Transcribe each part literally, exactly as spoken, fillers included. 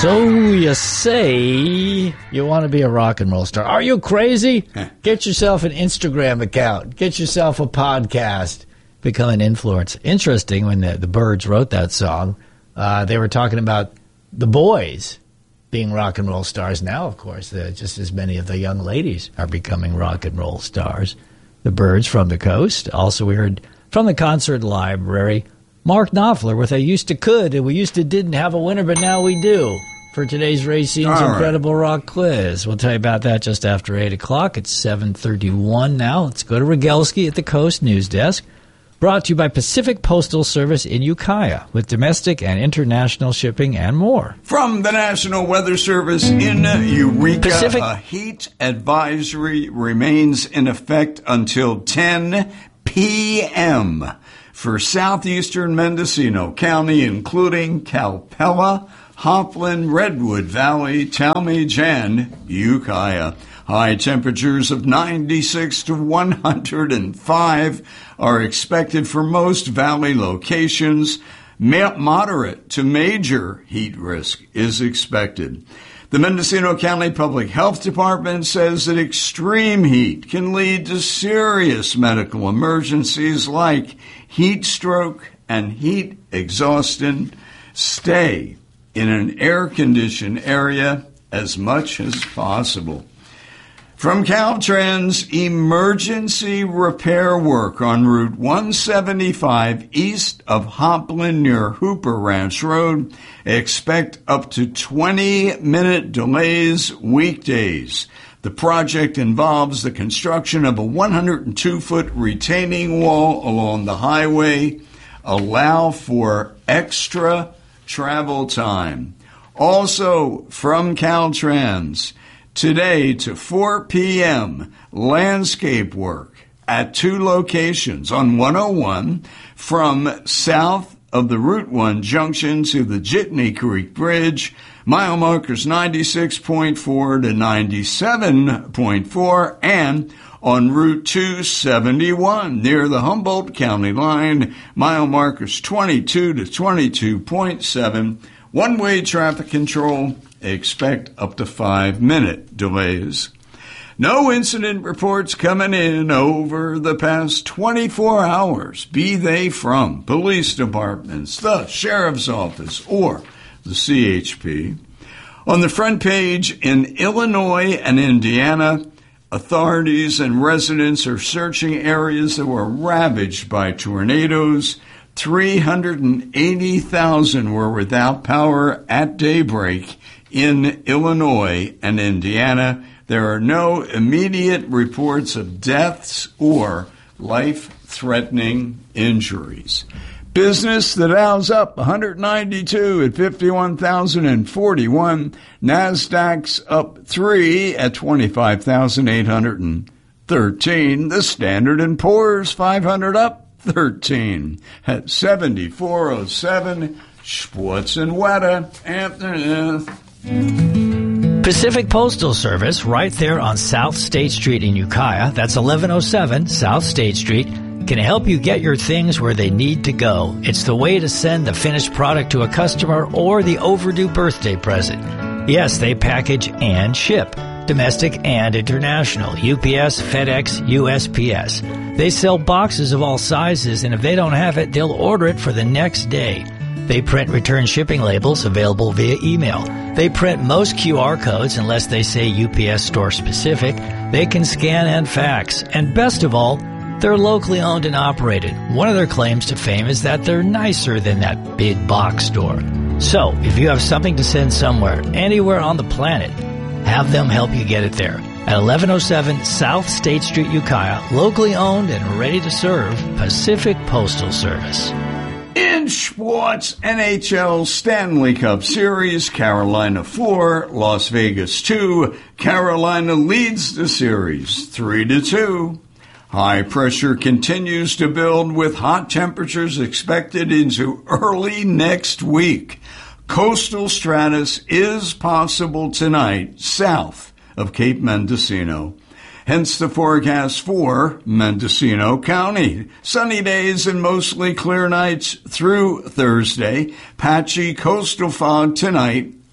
So you say you want to be a rock and roll star. Are you crazy? Get yourself an Instagram account. Get yourself a podcast. Become an influencer. Interesting, when the, the Byrds wrote that song, uh, they were talking about the boys being rock and roll stars. Now, of course, uh, just as many of the young ladies are becoming rock and roll stars. The Byrds from the coast. Also, we heard from the concert library, Mark Knopfler with I Used to Could, and we used to didn't have a winner, but now we do. For today's Racine's right. Incredible Rock Quiz. We'll tell you about that just after eight o'clock. It's seven thirty-one now. Let's go to Rogelski at the Coast News Desk. Brought to you by Pacific Postal Service in Ukiah, with domestic and international shipping and more. From the National Weather Service in Eureka, Pacific- a heat advisory remains in effect until ten p.m. for southeastern Mendocino County, including Calpella, Hopland, Redwood Valley, Talmadge, and Ukiah. High temperatures of ninety-six to one hundred five are expected for most valley locations. Moderate to major heat risk is expected. The Mendocino County Public Health Department says that extreme heat can lead to serious medical emergencies like heat stroke and heat exhaustion. Stay in an air-conditioned area as much as possible. From Caltrans, emergency repair work on Route one seventy-five east of Hopland near Hooper Ranch Road. Expect up to twenty-minute delays weekdays. The project involves the construction of a one hundred two foot retaining wall along the highway. Allow for extra travel time. Also from Caltrans, today to four p.m., landscape work at two locations on one oh one from south of the Route one junction to the Jitney Creek Bridge, mile markers ninety-six point four to ninety-seven point four, and on Route two seventy-one near the Humboldt County line, mile markers twenty-two to twenty-two point seven. One-way traffic control. Expect up to five-minute delays. No incident reports coming in over the past twenty-four hours, be they from police departments, the sheriff's office, or the C H P. On the front page, in Illinois and Indiana, authorities and residents are searching areas that were ravaged by tornadoes. three hundred eighty thousand were without power at daybreak in Illinois and Indiana. There are no immediate reports of deaths or life-threatening injuries. Business, the Dow's up one hundred ninety-two at fifty-one thousand forty-one. NASDAQ's up three at twenty-five thousand eight hundred thirteen. The Standard and Poor's five hundred up thirteen at seventy-four oh seven. Sports and weather. Anthony. Pacific Postal Service, right there on South State Street in Ukiah. That's eleven oh seven South State Street. Can help you get your things where they need to go. It's the way to send the finished product to a customer or the overdue birthday present. Yes, they package and ship. Domestic and international. U P S, FedEx, U S P S. They sell boxes of all sizes, and if they don't have it, they'll order it for the next day. They print return shipping labels available via email. They print most Q R codes unless they say U P S store specific. They can scan and fax. And best of all, they're locally owned and operated. One of their claims to fame is that they're nicer than that big box store. So, if you have something to send somewhere, anywhere on the planet, have them help you get it there. At eleven oh seven South State Street, Ukiah, locally owned and ready to serve, Pacific Postal Service. In sports, N H L Stanley Cup Series, Carolina four, Las Vegas two. Carolina leads the series three to two. High pressure continues to build with hot temperatures expected into early next week. Coastal stratus is possible tonight south of Cape Mendocino. Hence the forecast for Mendocino County. Sunny days and mostly clear nights through Thursday. Patchy coastal fog tonight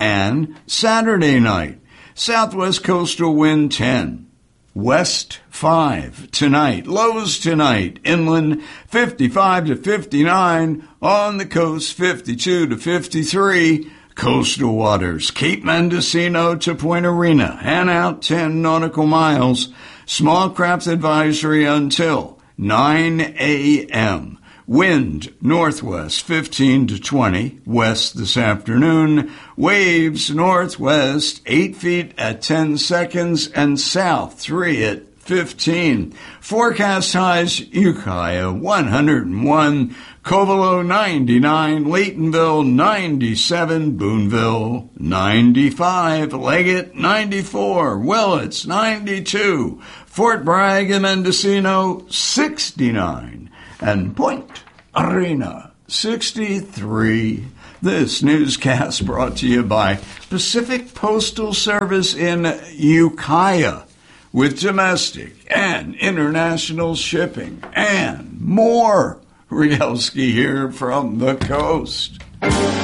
And Saturday night, southwest coastal wind ten. West five tonight. Lows tonight. Inland fifty-five to fifty-nine. On the coast fifty-two to fifty-three. Coastal waters. Cape Mendocino to Point Arena. And out ten nautical miles. Small craft advisory until nine a.m. Wind northwest fifteen to twenty. West this afternoon. Waves northwest eight feet at ten seconds and south three at fifteen. Forecast highs Ukiah one hundred one. Covelo ninety-nine. Laytonville ninety-seven. Boonville ninety-five. Leggett ninety-four. Willits ninety-two. Fort Bragg and Mendocino sixty-nine. And Point Arena sixty-three. This newscast brought to you by Pacific Postal Service in Ukiah, with domestic and international shipping and more. Rielski here from the coast.